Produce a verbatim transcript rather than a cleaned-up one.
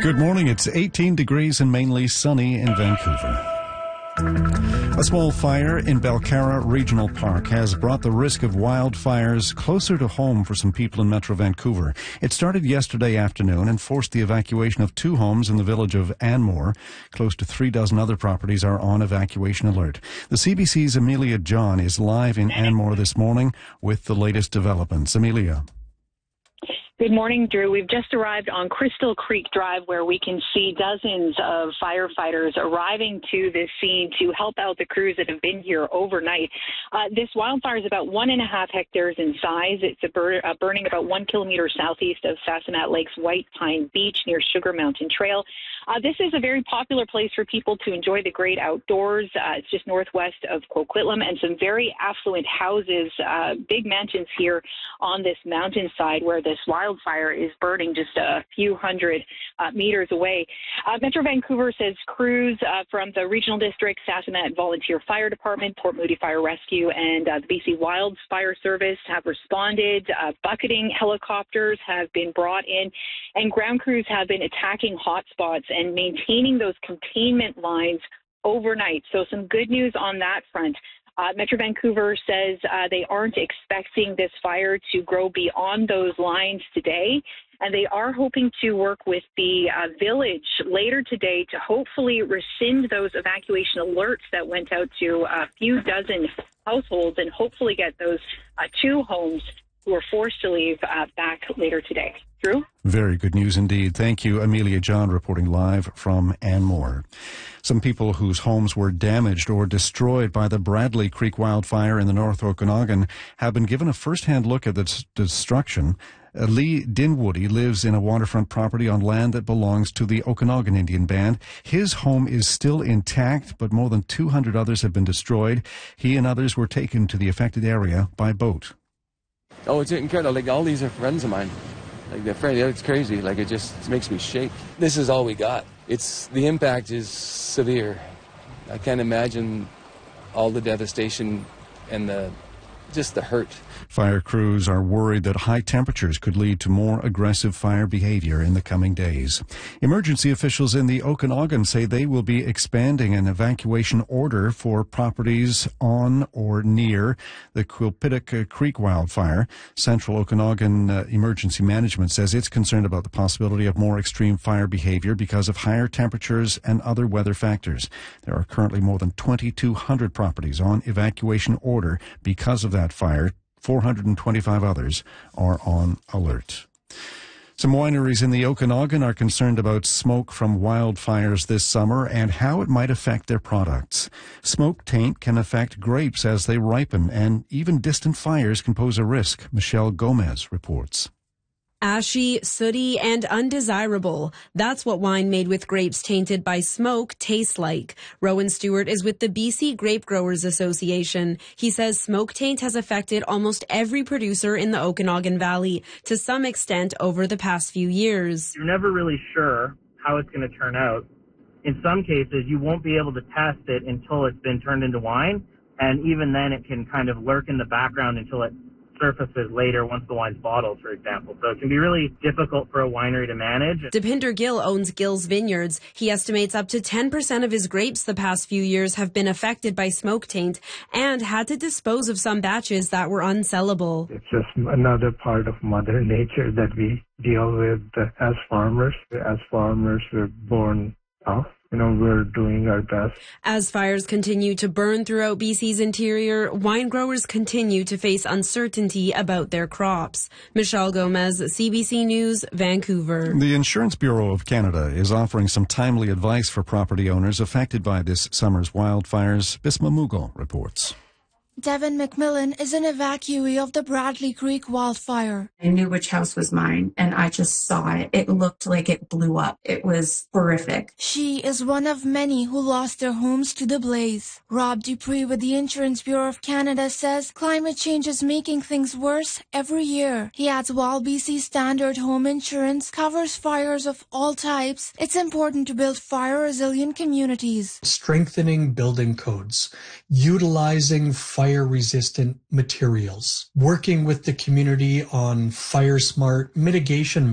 Good morning. It's eighteen degrees and mainly sunny in Vancouver. A small fire in Belcarra Regional Park has brought the risk of wildfires closer to home for some people in Metro Vancouver. It started yesterday afternoon and forced the evacuation of two homes in the village of Anmore. Close to three dozen other properties are on evacuation alert. The C B C's Amelia John is live in Anmore this morning with the latest developments. Amelia. Good morning, Drew. We've just arrived on Crystal Creek Drive, where we can see dozens of firefighters arriving to this scene to help out the crews that have been here overnight. Uh, this wildfire is about one and a half hectares in size. It's a bur- uh, burning about one kilometer southeast of Sassamat Lake's White Pine Beach near Sugar Mountain Trail. Uh, this is a very popular place for people to enjoy the great outdoors. Uh, it's just northwest of Coquitlam, and some very affluent houses, uh, big mansions here on this mountainside where this wildfire is burning just a few hundred uh, meters away. Uh, Metro Vancouver says crews uh, from the Regional District, Sassamat Volunteer Fire Department, Port Moody Fire Rescue, and uh, the B C Wildfire Service have responded. Uh, bucketing helicopters have been brought in, and ground crews have been attacking hotspots and maintaining those containment lines overnight. So some good news on that front. Uh, Metro Vancouver says uh, they aren't expecting this fire to grow beyond those lines today, and they are hoping to work with the uh, village later today to hopefully rescind those evacuation alerts that went out to a few dozen households and hopefully get those uh, two homes who were forced to leave uh, back later today. Drew? Very good news indeed. Thank you, Amelia John, reporting live from Anmore. Some people whose homes were damaged or destroyed by the Bradley Creek wildfire in the North Okanagan have been given a first-hand look at the d- destruction. Uh, Lee Dinwoody lives in a waterfront property on land that belongs to the Okanagan Indian Band. His home is still intact, but more than two hundred others have been destroyed. He and others were taken to the affected area by boat. Oh, it's incredible. Like, all these are friends of mine. Like, they're friends. It's crazy. Like, it just it makes me shake. This is all we got. It's the impact is severe. I can't imagine all the devastation and the just the hurt. Fire crews are worried that high temperatures could lead to more aggressive fire behavior in the coming days. Emergency officials in the Okanagan say they will be expanding an evacuation order for properties on or near the Quilpitic Creek wildfire. Central Okanagan uh, Emergency Management says it's concerned about the possibility of more extreme fire behavior because of higher temperatures and other weather factors. There are currently more than twenty-two hundred properties on evacuation order because of that fire. four hundred twenty-five others are on alert. Some wineries in the Okanagan are concerned about smoke from wildfires this summer and how it might affect their products. Smoke taint can affect grapes as they ripen, and even distant fires can pose a risk. Michelle Gomez reports. Ashy, sooty, and undesirable. That's what wine made with grapes tainted by smoke tastes like. Rowan Stewart is with the B C Grape Growers Association. He says smoke taint has affected almost every producer in the Okanagan Valley to some extent over the past few years. You're never really sure how it's going to turn out. In some cases, you won't be able to test it until it's been turned into wine, and even then it can kind of lurk in the background until it surfaces later once the wine's bottled, for example. So it can be really difficult for a winery to manage. Deepinder Gill owns Gill's Vineyards. He estimates up to ten percent of his grapes the past few years have been affected by smoke taint and had to dispose of some batches that were unsellable. It's just another part of Mother Nature that we deal with as farmers. As farmers, we're born tough. You know, we're doing our best. As fires continue to burn throughout B C's interior, wine growers continue to face uncertainty about their crops. Michelle Gomez, C B C News, Vancouver. The Insurance Bureau of Canada is offering some timely advice for property owners affected by this summer's wildfires. Bisma Mughal reports. Devin McMillan is an evacuee of the Bradley Creek wildfire. I knew which house was mine, and I just saw it. It looked like it blew up. It was horrific. She is one of many who lost their homes to the blaze. Rob Dupree with the Insurance Bureau of Canada says climate change is making things worse every year. He adds while B C Standard Home Insurance covers fires of all types, it's important to build fire-resilient communities. Strengthening building codes, utilizing fire fire-resistant materials, working with the community on fire-smart mitigation